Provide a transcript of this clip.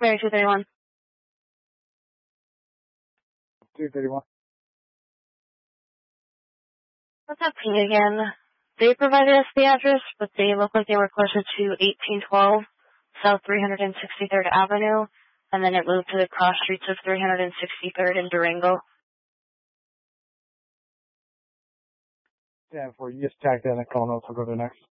Mary 231. 231. What's up, Pete again? They provided us the address, but they look like they were closer to 1812 South 363rd Avenue, and then it moved to the cross streets of 363rd and Durango. Yeah, before you just tagged in and call notes, I'll go to the next.